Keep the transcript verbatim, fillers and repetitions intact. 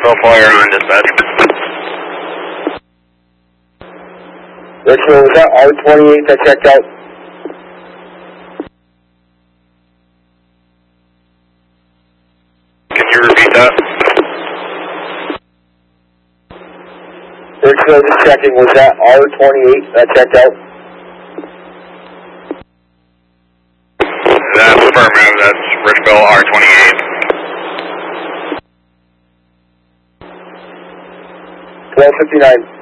So far, you're on dispatch. Richville, was that R twenty-eight that checked out? Can you repeat that? Richville, just checking, was that R twenty-eight that checked out? That's affirmative. That's Richville R twenty-eight. twelve fifty-nine.